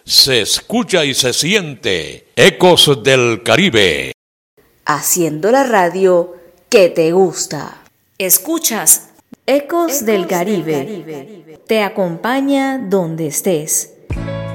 se escucha y se siente. Ecos del Caribe. Haciendo la radio que te gusta. Escuchas Ecos del Caribe. Te acompaña donde estés.